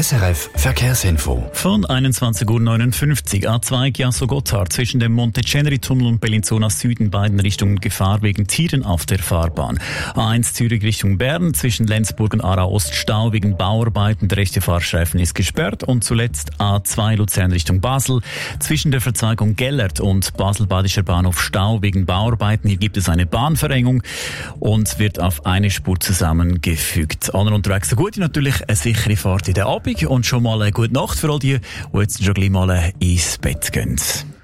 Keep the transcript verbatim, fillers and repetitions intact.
S R F Verkehrsinfo. Von einundzwanzig Uhr neunundfünfzig A zwei Chiasso-Gotthard zwischen dem Monteceneri-Tunnel und Bellinzona Süden beiden Richtungen Gefahr wegen Tieren auf der Fahrbahn. A eins Zürich Richtung Bern zwischen Lenzburg und Aarau Ost Stau wegen Bauarbeiten. Der rechte Fahrstreifen ist gesperrt. Und zuletzt A zwei Luzern Richtung Basel zwischen der Verzweigung Gellert und Basel-Badischer Bahnhof Stau wegen Bauarbeiten. Hier gibt es eine Bahnverengung und wird auf eine Spur zusammengefügt. Allen unterwegs eine gute, natürlich eine sichere Fahrt in der Abend und schon mal eine gute Nacht für all die, die jetzt schon gleich mal ins Bett gehen.